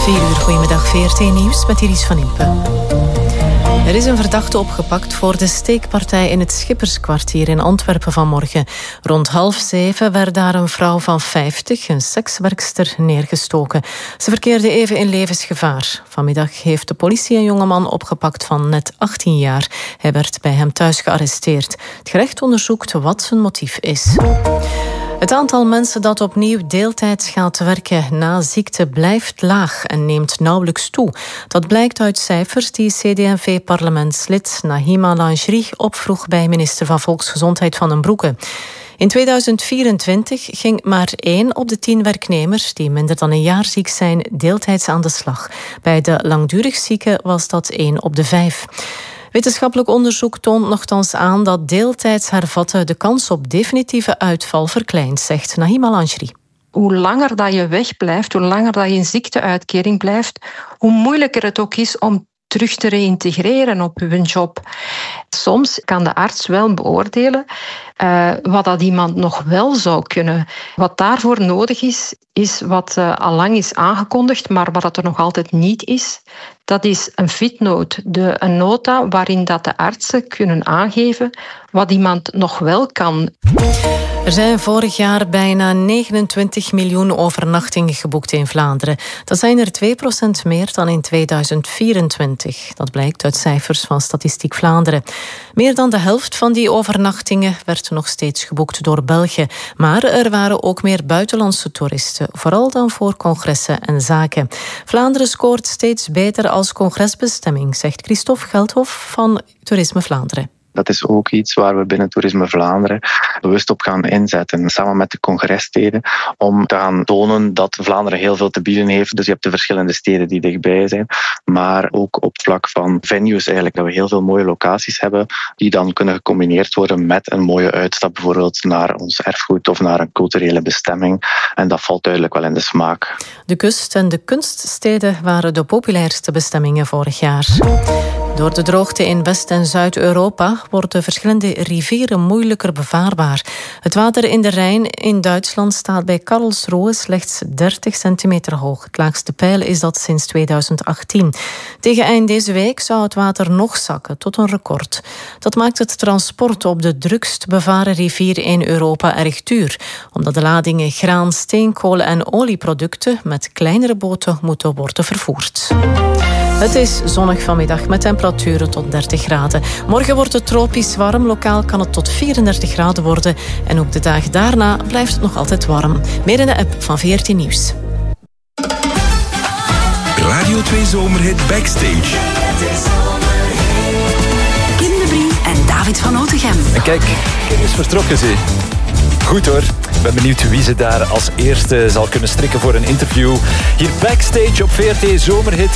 4 uur, goedemiddag, VRT Nieuws met Iris van Impe. Er is een verdachte opgepakt voor de steekpartij in het Schipperskwartier in Antwerpen vanmorgen. Rond 6:30 werd daar een vrouw van 50, een sekswerkster, neergestoken. Ze verkeerde even in levensgevaar. Vanmiddag heeft de politie een jongeman opgepakt van net 18 jaar. Hij werd bij hem thuis gearresteerd. Het gerecht onderzoekt wat zijn motief is. Het aantal mensen dat opnieuw deeltijds gaat werken na ziekte blijft laag en neemt nauwelijks toe. Dat blijkt uit cijfers die CD&V-parlementslid Nahima Langerie opvroeg bij minister van Volksgezondheid Van den Broeke. In 2024 ging maar 1 op de 10 werknemers die minder dan een jaar ziek zijn deeltijds aan de slag. Bij de langdurig zieken was dat 1 op de 5. Wetenschappelijk onderzoek toont nochtans aan dat deeltijds hervatten de kans op definitieve uitval verkleint, zegt Nahima Langerie. Hoe langer dat je wegblijft, hoe langer dat je in ziekteuitkering blijft, hoe moeilijker het ook is om terug te reïntegreren op je job. Soms kan de arts wel beoordelen wat dat iemand nog wel zou kunnen. Wat daarvoor nodig is wat al lang is aangekondigd, maar wat het er nog altijd niet is. Dat is een fitnote, een nota waarin dat de artsen kunnen aangeven wat iemand nog wel kan. Er zijn vorig jaar bijna 29 miljoen overnachtingen geboekt in Vlaanderen. Dat zijn er 2% meer dan in 2024. Dat blijkt uit cijfers van Statistiek Vlaanderen. Meer dan de helft van die overnachtingen werd nog steeds geboekt door België. Maar er waren ook meer buitenlandse toeristen, vooral dan voor congressen en zaken. Vlaanderen scoort steeds beter als congresbestemming, zegt Christophe Geldhof van Toerisme Vlaanderen. Dat is ook iets waar we binnen Toerisme Vlaanderen bewust op gaan inzetten, samen met de congressteden, om te gaan tonen dat Vlaanderen heel veel te bieden heeft. Dus je hebt de verschillende steden die dichtbij zijn, maar ook op vlak van venues eigenlijk, dat we heel veel mooie locaties hebben, die dan kunnen gecombineerd worden met een mooie uitstap, bijvoorbeeld naar ons erfgoed of naar een culturele bestemming. En dat valt duidelijk wel in de smaak. De kust en de kunststeden waren de populairste bestemmingen vorig jaar. Door de droogte in West- en Zuid-Europa worden verschillende rivieren moeilijker bevaarbaar. Het water in de Rijn in Duitsland staat bij Karlsruhe slechts 30 centimeter hoog. Het laagste peil is dat sinds 2018. Tegen eind deze week zou het water nog zakken tot een record. Dat maakt het transport op de drukst bevaren rivier in Europa erg duur, omdat de ladingen graan, steenkool en olieproducten met kleinere boten moeten worden vervoerd. Het is zonnig vanmiddag met temperaturen tot 30 graden. Morgen wordt het tropisch warm. Lokaal kan het tot 34 graden worden. En ook de dagen daarna blijft het nog altijd warm. Meer in de app van VRT Nieuws. Radio 2 Zomerhit Backstage. Kim de Brie en David van Otegem. En kijk, Kim is vertrokken, zie. Goed hoor. Ik ben benieuwd wie ze daar als eerste zal kunnen strikken voor een interview. Hier backstage op VRT Zomerhit